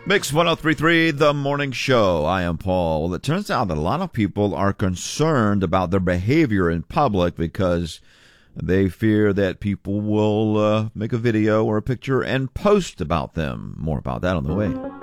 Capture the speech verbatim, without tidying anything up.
Mix one oh three point three, The Morning Show. I am Paul. Well, it turns out that a lot of people are concerned about their behavior in public because they fear that people will uh, make a video or a picture and post about them. More about that on the way.